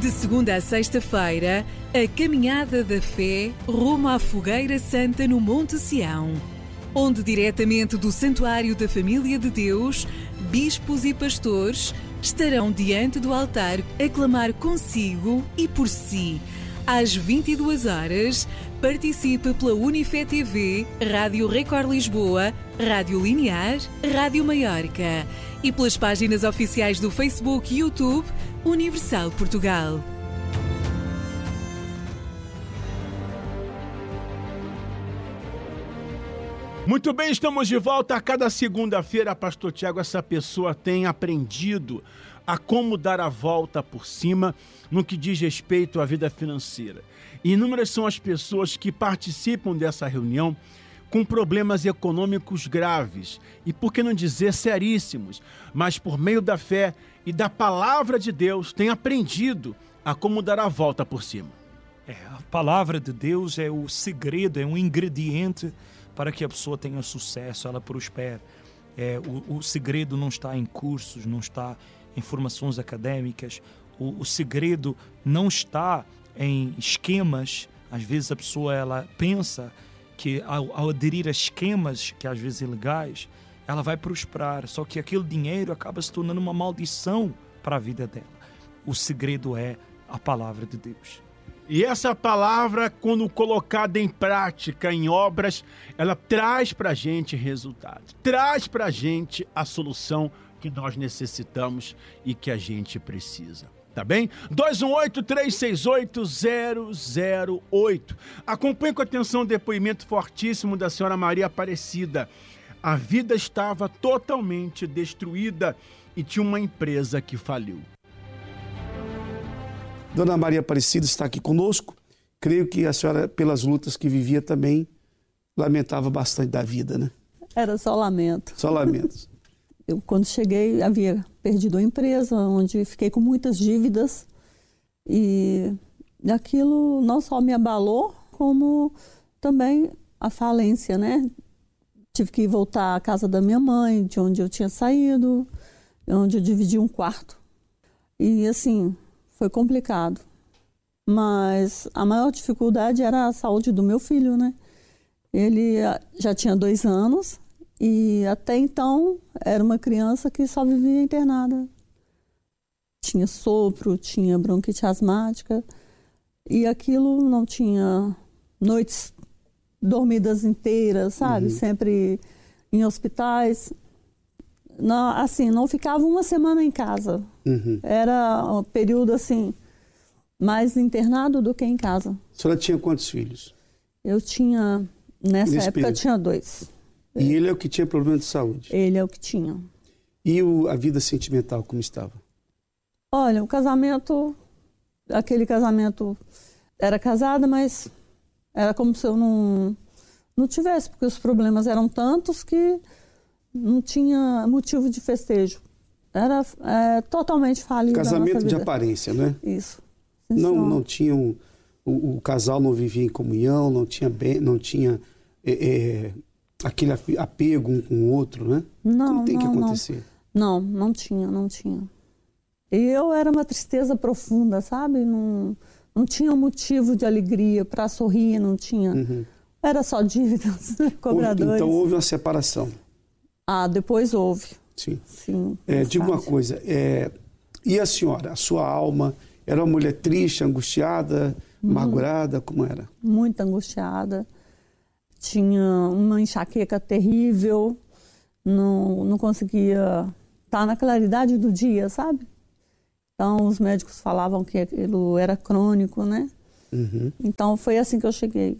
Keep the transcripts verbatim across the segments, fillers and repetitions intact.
De segunda a sexta-feira, a Caminhada da Fé rumo à Fogueira Santa no Monte Sião, onde diretamente do Santuário da Família de Deus, bispos e pastores estarão diante do altar a clamar consigo e por si. Às vinte e duas horas, participe pela Unifé T V, Rádio Record Lisboa, Rádio Linear, Rádio Maiorca e pelas páginas oficiais do Facebook e YouTube Universal Portugal. Muito bem, estamos de volta. A cada segunda-feira, Pastor Tiago, essa pessoa tem aprendido a como dar a volta por cima no que diz respeito à vida financeira. E inúmeras são as pessoas que participam dessa reunião com problemas econômicos graves e, por que não dizer, seríssimos, mas por meio da fé e da palavra de Deus tem aprendido a como dar a volta por cima. É, a palavra de Deus é o segredo, é um ingrediente para que a pessoa tenha sucesso, ela prospere. É, o, o segredo não está em cursos, não está em formações acadêmicas, o, o segredo não está em esquemas. Às vezes a pessoa ela pensa que ao, ao aderir a esquemas, que às vezes ilegais, ela vai prosperar, só que aquele dinheiro acaba se tornando uma maldição para a vida dela. O segredo é a palavra de Deus. E essa palavra, quando colocada em prática, em obras, ela traz para a gente resultado, traz para a gente a solução que nós necessitamos e que a gente precisa. Tá bem? dois um oito, três seis oito, zero zero oito. Acompanhe com atenção o depoimento fortíssimo da senhora Maria Aparecida. A vida estava totalmente destruída e tinha uma empresa que faliu. Dona Maria Aparecida está aqui conosco. Creio que a senhora, pelas lutas que vivia, também lamentava bastante da vida, né? Era só lamento. Só lamentos. Eu, quando cheguei, havia perdido a empresa, onde fiquei com muitas dívidas. E aquilo não só me abalou, como também a falência, né? Tive que voltar à casa da minha mãe, de onde eu tinha saído, onde eu dividi um quarto. E assim, foi complicado. Mas a maior dificuldade era a saúde do meu filho, né? Ele já tinha dois anos e até então era uma criança que só vivia internada. Tinha sopro, tinha bronquite asmática e aquilo não tinha noites dormidas inteiras, sabe? Uhum. Sempre em hospitais. Não, assim, não ficava uma semana em casa. Uhum. Era um período, assim, mais internado do que em casa. A senhora tinha quantos filhos? Eu tinha, nessa Nesse época, período. tinha dois. E ele é o que tinha problema de saúde? Ele é o que tinha. E o, a vida sentimental, como estava? Olha, o casamento, aquele casamento, era casada, mas era como se eu não, não tivesse, porque os problemas eram tantos que não tinha motivo de festejo. Era é, totalmente falido. Casamento de aparência, né? Isso. Não, não tinha um, o, o casal não vivia em comunhão, não tinha, bem, não tinha é, é, aquele apego um com o outro, né? Não, Como tem não, que acontecer? Não, não, não tinha, não tinha. E eu era uma tristeza profunda, sabe? Não, não tinha motivo de alegria para sorrir, não tinha. Uhum. Era só dívidas, cobradores. Houve, então houve uma separação. Ah, depois houve. Sim. Sim. É, diga uma coisa, é, e a senhora, a sua alma, era uma mulher triste, angustiada, hum. amargurada, como era? Muito angustiada. Tinha uma enxaqueca terrível, não, não conseguia estar na claridade do dia, sabe? Então, os médicos falavam que aquilo era crônico, né? Uhum. Então, foi assim que eu cheguei.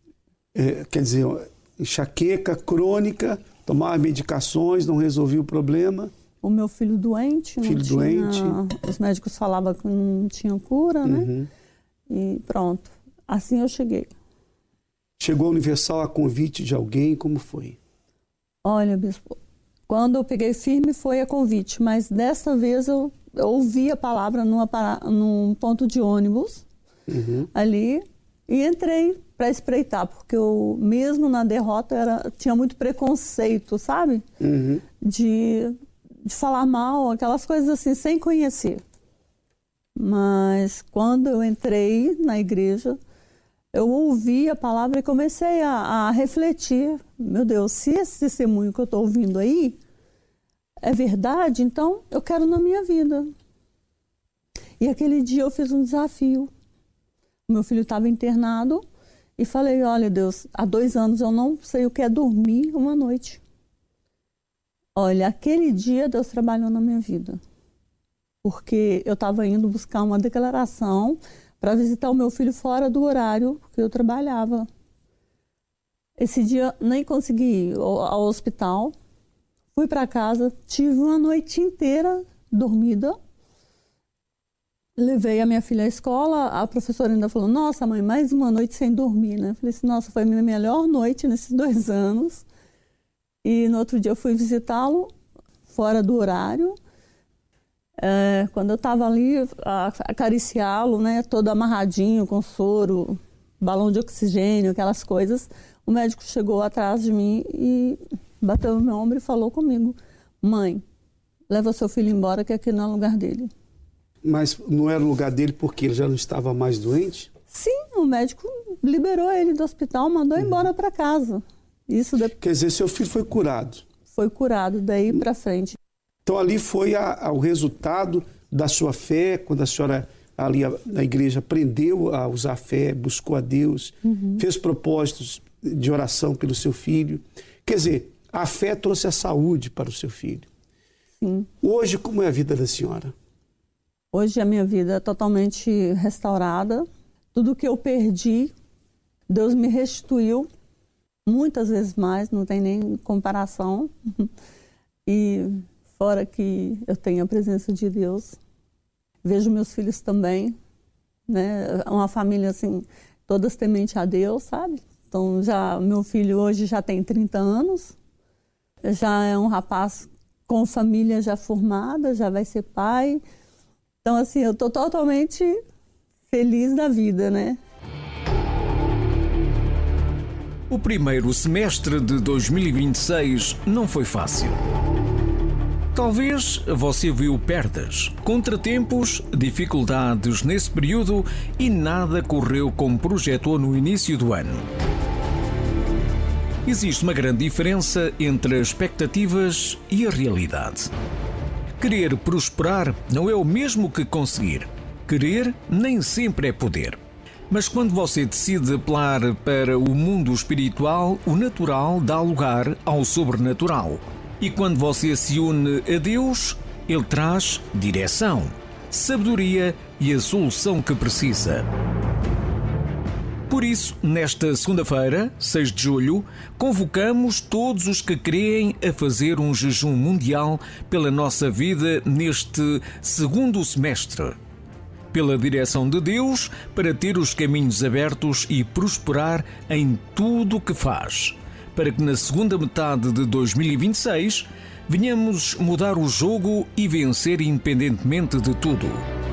É, quer dizer, enxaqueca crônica, tomava medicações, não resolvia o problema. O meu filho doente. Filho não tinha, doente. Os médicos falavam que não tinha cura, uhum. né? E pronto. Assim eu cheguei. Chegou a Universal a convite de alguém, como foi? Olha, bispo, quando eu peguei firme foi a convite, mas dessa vez eu, eu ouvi a palavra numa, num ponto de ônibus, uhum. ali, e entrei para espreitar, porque eu, mesmo na derrota, era, tinha muito preconceito, sabe? Uhum. De, de falar mal, aquelas coisas assim, sem conhecer. Mas quando eu entrei na igreja, eu ouvi a palavra e comecei a, a refletir. Meu Deus, se esse testemunho que eu estou ouvindo aí é verdade, então eu quero na minha vida. E aquele dia eu fiz um desafio. Meu filho estava internado e falei, olha Deus, há dois anos eu não sei o que é dormir uma noite. Olha, aquele dia Deus trabalhou na minha vida. Porque eu estava indo buscar uma declaração para visitar o meu filho fora do horário que eu trabalhava. Esse dia nem consegui ir ao, ao hospital. Fui para casa, tive uma noite inteira dormida. Levei a minha filha à escola, a professora ainda falou, nossa mãe, mais uma noite sem dormir, né? Falei assim, nossa, foi a minha melhor noite nesses dois anos. E no outro dia eu fui visitá-lo, fora do horário. É, quando eu estava ali, a, acariciá-lo, né, todo amarradinho, com soro, balão de oxigênio, aquelas coisas, o médico chegou atrás de mim e bateu no meu ombro e falou comigo, mãe, leva seu filho embora que aqui não é lugar dele. Mas não era o lugar dele porque ele já não estava mais doente? Sim, o médico liberou ele do hospital, mandou uhum. embora para casa. Isso de... Quer dizer, seu filho foi curado? Foi curado, daí para frente. Então ali foi a, a, o resultado da sua fé, quando a senhora ali a, na igreja aprendeu a usar a fé, buscou a Deus, uhum. fez propósitos de oração pelo seu filho. Quer dizer, a fé trouxe a saúde para o seu filho. Sim. Hoje, como é a vida da senhora? Hoje a minha vida é totalmente restaurada. Tudo que eu perdi, Deus me restituiu muitas vezes mais, não tem nem comparação. E fora que eu tenho a presença de Deus, vejo meus filhos também, né? Uma família assim, todas temente a Deus, sabe? Então já meu filho hoje já tem trinta anos, já é um rapaz com família já formada, já vai ser pai. Então, assim, eu estou totalmente feliz da vida, né? O primeiro semestre de dois mil e vinte e seis não foi fácil. Talvez você viu perdas, contratempos, dificuldades nesse período e nada correu como projetou no início do ano. Existe uma grande diferença entre as expectativas e a realidade. Querer prosperar não é o mesmo que conseguir. Querer nem sempre é poder. Mas quando você decide apelar para o mundo espiritual, o natural dá lugar ao sobrenatural. E quando você se une a Deus, Ele traz direção, sabedoria e a solução que precisa. Por isso, nesta segunda-feira, seis de julho, convocamos todos os que creem a fazer um jejum mundial pela nossa vida neste segundo semestre. Pela direção de Deus, para ter os caminhos abertos e prosperar em tudo o que faz. Para que na segunda metade de dois mil e vinte e seis, venhamos mudar o jogo e vencer independentemente de tudo.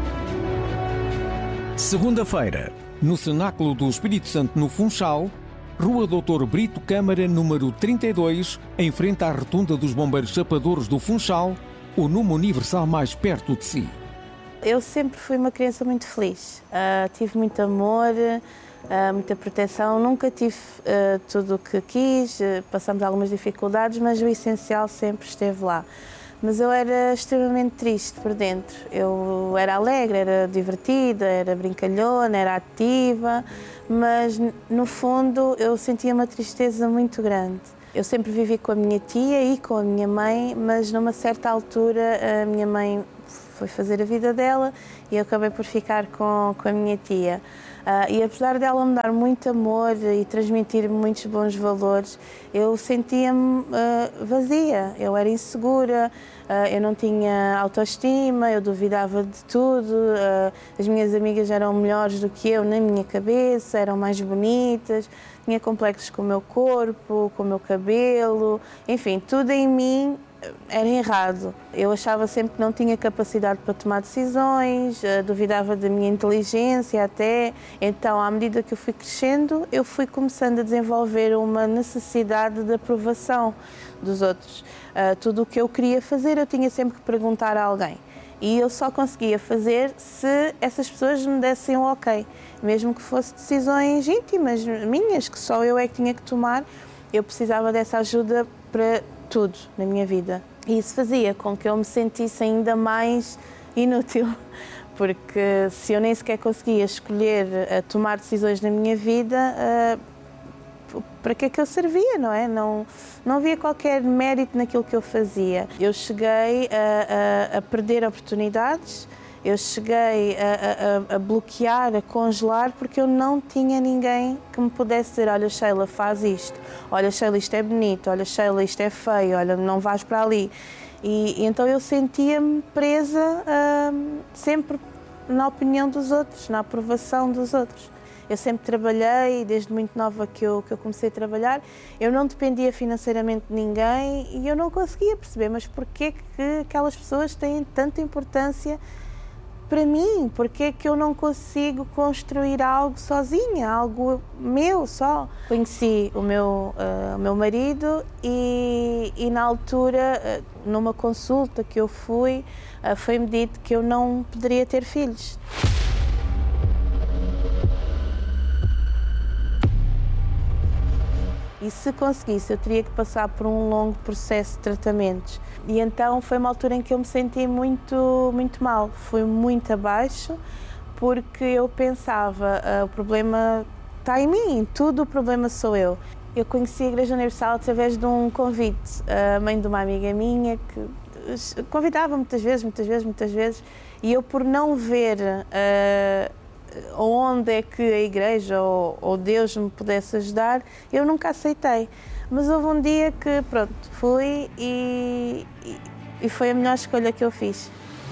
Segunda-feira, no Cenáculo do Espírito Santo, no Funchal, Rua doutor Brito Câmara, número trinta e dois, em frente à rotunda dos Bombeiros Chapadores do Funchal, o número universal mais perto de si. Eu sempre fui uma criança muito feliz. Uh, tive muito amor, uh, muita proteção. Nunca tive uh, tudo o que quis, uh, passamos algumas dificuldades, mas o essencial sempre esteve lá. Mas eu era extremamente triste por dentro. Eu era alegre, era divertida, era brincalhona, era ativa, mas no fundo eu sentia uma tristeza muito grande. Eu sempre vivi com a minha tia e com a minha mãe, mas numa certa altura a minha mãe foi fazer a vida dela e eu acabei por ficar com, com a minha tia. Uh, e apesar dela me dar muito amor e transmitir muitos bons valores, eu sentia-me uh, vazia, eu era insegura, uh, eu não tinha autoestima, eu duvidava de tudo, uh, as minhas amigas eram melhores do que eu na minha cabeça, eram mais bonitas, tinha complexos com o meu corpo, com o meu cabelo, enfim, tudo em mim era errado. Eu achava sempre que não tinha capacidade para tomar decisões, duvidava da minha inteligência até. Então, à medida que eu fui crescendo, eu fui começando a desenvolver uma necessidade de aprovação dos outros. Uh, tudo o que eu queria fazer, eu tinha sempre que perguntar a alguém. E eu só conseguia fazer se essas pessoas me dessem o ok. Mesmo que fosse decisões íntimas minhas, que só eu é que tinha que tomar, eu precisava dessa ajuda para tudo na minha vida. E isso fazia com que eu me sentisse ainda mais inútil, porque se eu nem sequer conseguia escolher uh, tomar decisões na minha vida, uh, para que é que eu servia, não é? Não, não havia qualquer mérito naquilo que eu fazia. Eu cheguei a, a, a perder oportunidades, eu cheguei a, a, a bloquear, a congelar, porque eu não tinha ninguém que me pudesse dizer: olha, Sheila, faz isto, olha, Sheila, isto é bonito, olha, Sheila, isto é feio, olha, não vais para ali. E, e então eu sentia-me presa uh, sempre na opinião dos outros, na aprovação dos outros. Eu sempre trabalhei, desde muito nova que eu, que eu comecei a trabalhar, eu não dependia financeiramente de ninguém e eu não conseguia perceber, mas porquê que aquelas pessoas têm tanta importância para mim? Porquê que eu não consigo construir algo sozinha, algo meu só? Conheci o meu, uh, o meu marido e, e na altura, uh, numa consulta que eu fui, uh, foi-me dito que eu não poderia ter filhos. E se conseguisse, eu teria que passar por um longo processo de tratamentos. E então foi uma altura em que eu me senti muito, muito mal. Fui muito abaixo, porque eu pensava, uh, o problema está em mim, tudo o problema sou eu. Eu conheci a Igreja Universal através de um convite. A mãe de uma amiga minha que convidava muitas vezes, muitas vezes, muitas vezes. E eu, por não ver Uh, onde é que a Igreja ou, ou Deus me pudesse ajudar, eu nunca aceitei. Mas houve um dia que, pronto, fui e, e, e foi a melhor escolha que eu fiz.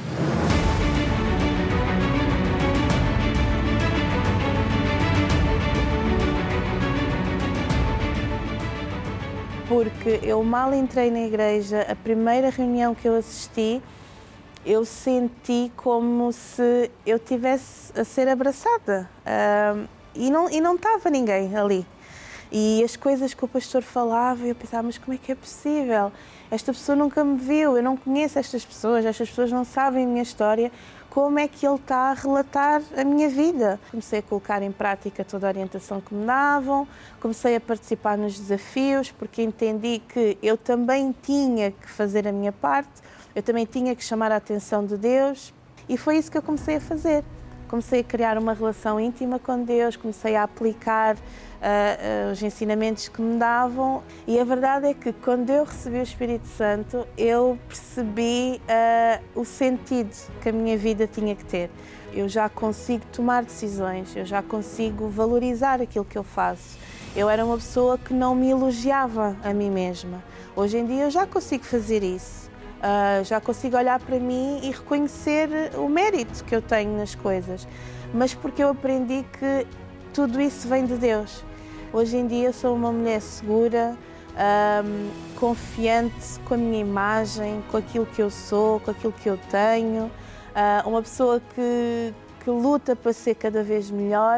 Porque eu mal entrei na igreja, a primeira reunião que eu assisti, eu senti como se eu estivesse a ser abraçada uh, e não e não estava ninguém ali. E as coisas que o pastor falava, eu pensava, mas como é que é possível? Esta pessoa nunca me viu, eu não conheço estas pessoas, estas pessoas não sabem a minha história, como é que ele está a relatar a minha vida? Comecei a colocar em prática toda a orientação que me davam, comecei a participar nos desafios, porque entendi que eu também tinha que fazer a minha parte, eu também tinha que chamar a atenção de Deus e foi isso que eu comecei a fazer. Comecei a criar uma relação íntima com Deus, comecei a aplicar uh, uh, os ensinamentos que me davam e a verdade é que quando eu recebi o Espírito Santo eu percebi uh, o sentido que a minha vida tinha que ter. Eu já consigo tomar decisões, eu já consigo valorizar aquilo que eu faço. Eu era uma pessoa que não me elogiava a mim mesma. Hoje em dia eu já consigo fazer isso. Uh, já consigo olhar para mim e reconhecer o mérito que eu tenho nas coisas, mas porque eu aprendi que tudo isso vem de Deus. Hoje em dia sou uma mulher segura, um, confiante com a minha imagem, com aquilo que eu sou, com aquilo que eu tenho, uh, uma pessoa que, que luta para ser cada vez melhor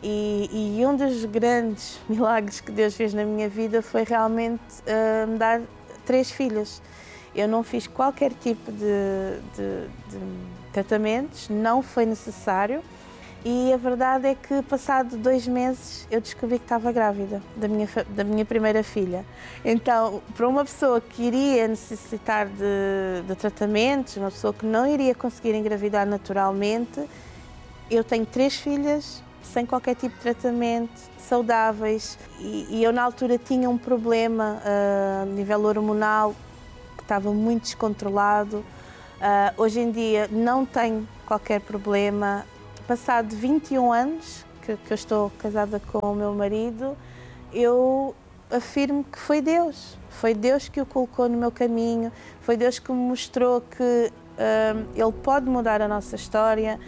e, e um dos grandes milagres que Deus fez na minha vida foi realmente uh, me dar três filhas. Eu não fiz qualquer tipo de, de, de tratamentos, não foi necessário e a verdade é que passado dois meses eu descobri que estava grávida da minha, da minha primeira filha. Então, para uma pessoa que iria necessitar de, de tratamentos, uma pessoa que não iria conseguir engravidar naturalmente, eu tenho três filhas sem qualquer tipo de tratamento, saudáveis e, e eu na altura tinha um problema uh, a nível hormonal, estava muito descontrolado. Uh, hoje em dia não tenho qualquer problema. Passado vinte e um anos que, que eu estou casada com o meu marido, eu afirmo que foi Deus. Foi Deus que o colocou no meu caminho, foi Deus que me mostrou que uh, Ele pode mudar a nossa história.